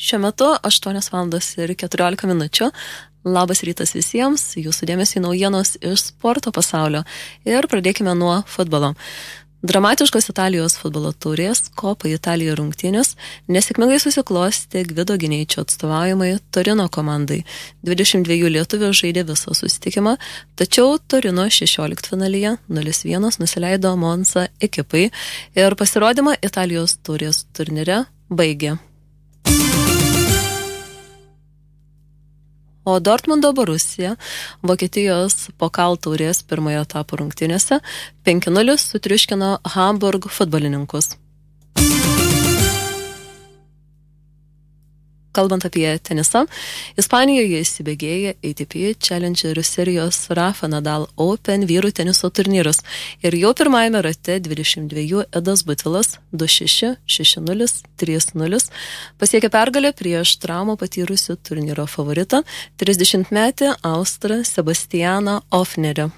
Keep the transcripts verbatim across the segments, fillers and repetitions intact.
Šiuo metu aštuonios valandos ir keturiolika minučių. Labas rytas visiems, jūsų dėmesį naujienos iš sporto pasaulio. Ir pradėkime nuo futbolo. Dramatiškos Italijos futbolo taurės Kopa Italija rungtynės nesėkmingai susiklosti Gvido Gineičio atstovaujamai Torino komandai. dvidešimt dviejų lietuvių žaidė visą susitikimą, tačiau Torino šešioliktfinalyje nulis vienas nusileido Monza ekipai ir pasirodymą Italijos taurės turnyre baigė. O Dortmundo Borussia Vokietijos Pokal taurės pirmojo etapo rungtynėse penki nulis sutriuškino Hamburg futbolininkus. Kalbant apie tenisą, Ispanijoje įsibėgėja A T P Challenger serijos Rafa Nadal Open vyrų teniso turnyras ir jau pirmajame rate dvidešimt dviejų Edas Butilas du šeši, šeši nulis, trys nulis pasiekė pergalę prieš traumą patyrusių turnyro favoritą trisdešimtmetį austrą Sebastianą Ofnerį.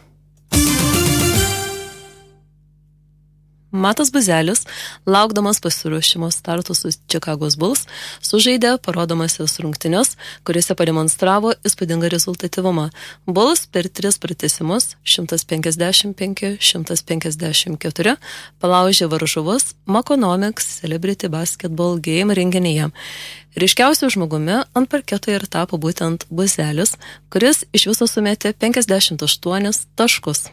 Matas Buzelis, laukdamas pasiruošimo startų su Chicago Bulls, sužaidė parodomasis rungtynes, kuriuose pademonstravo įspūdingą rezultatyvumą. Bulls per tris pratęsimus šimtas penkiasdešimt penki šimtas penkiasdešimt keturi palaužė varžovus Makonomics Celebrity Basketball Game renginyje. Ryškiausiu žmogumi ant parketo ir tapo būtent Buzelis, kuris iš viso sumetė penkiasdešimt aštuonis taškus.